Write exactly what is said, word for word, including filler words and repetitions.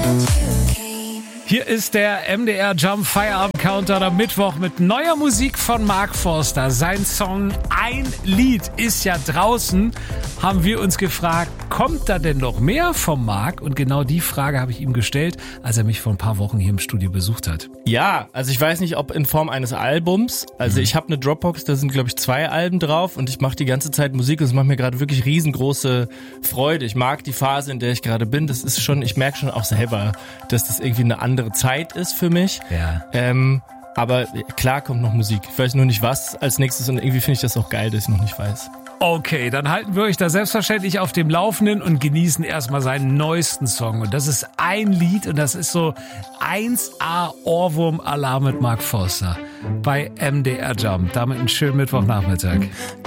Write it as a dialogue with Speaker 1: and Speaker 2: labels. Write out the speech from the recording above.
Speaker 1: Hier ist der M D R Jump Feierabend Countdown am Mittwoch mit neuer Musik von Mark Forster. Sein Song Ein Lied ist ja draußen. Haben wir uns gefragt, kommt da denn noch mehr vom Mark? Und genau die Frage habe ich ihm gestellt, als er mich vor ein paar Wochen hier im Studio besucht hat.
Speaker 2: Ja, also ich weiß nicht, ob in Form eines Albums. Also ich habe eine Dropbox, da sind glaube ich zwei Alben drauf und ich mache die ganze Zeit Musik und es macht mir gerade wirklich riesengroße Freude. Ich mag die Phase, in der ich gerade bin. Das ist schon, ich merke schon auch selber, dass das irgendwie eine andere Zeit ist für mich.
Speaker 1: Ja.
Speaker 2: Ähm, aber klar kommt noch Musik. Ich weiß nur nicht was als nächstes und irgendwie finde ich das auch geil, dass ich noch nicht weiß.
Speaker 1: Okay, dann halten wir euch da selbstverständlich auf dem Laufenden und genießen erstmal seinen neuesten Song. Und das ist Ein Lied und das ist so eins A Ohrwurm-Alarm mit Mark Forster bei M D R Jump. Damit einen schönen Mittwochnachmittag.